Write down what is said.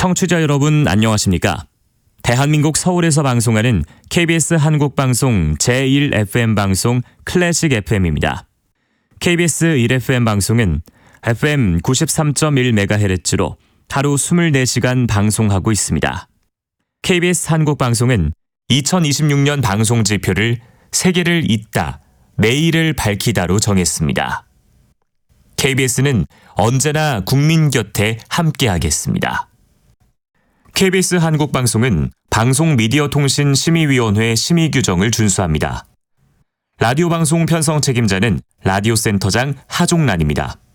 청취자 여러분 안녕하십니까? 대한민국 서울에서 방송하는 KBS 한국방송 제1FM 방송 클래식 FM입니다. KBS 1FM 방송은 FM 93.1MHz로 하루 24시간 방송하고 있습니다. KBS 한국방송은 2026년 방송 지표를 세계를 잇다, 내일을 밝히다로 정했습니다. KBS는 언제나 국민 곁에 함께하겠습니다. KBS 한국방송은 방송미디어통신심의위원회 심의 규정을 준수합니다. 라디오 방송 편성 책임자는 라디오센터장 하종란입니다.